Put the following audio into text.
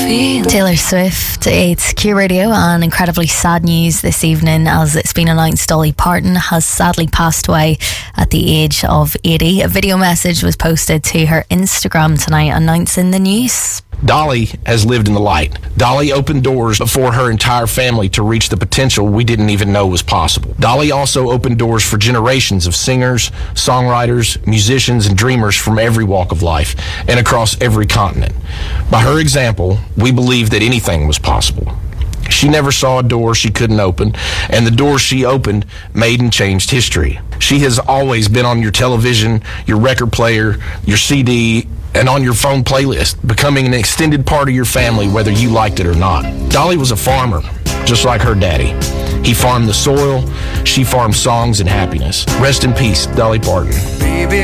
Taylor Swift, it's Q Radio, and incredibly sad news this evening as it's been announced Dolly Parton has sadly passed away at the age of 80. A video message was posted to her Instagram tonight announcing the news. Dolly has lived in the light. Dolly opened doors for her entire family to reach the potential we didn't even know was possible. Dolly also opened doors for generations of singers, songwriters, musicians, and dreamers from every walk of life and across every continent. By her example, we believed that anything was possible. She never saw a door she couldn't open, and the doors she opened made and changed history. She has always been on your television, your record player, your CD, and on your phone playlist, becoming an extended part of your family whether you liked it or not. Dolly was a farmer, just like her daddy. He farmed the soil, she farmed songs and happiness. Rest in peace, Dolly Parton. Baby,